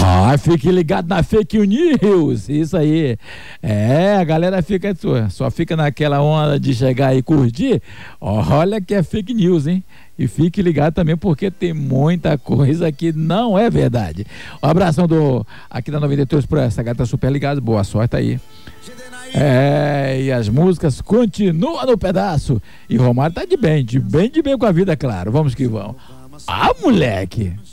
Fique ligado na fake news, isso aí. A galera fica só fica naquela onda de chegar e curtir. Olha que é fake news, hein? E fique ligado também porque tem muita coisa que não é verdade. Um abração aqui da 93 por essa gata super ligada, boa sorte aí. E as músicas continuam no pedaço. E Romário tá de bem com a vida, claro. Vamos que vamos. Moleque!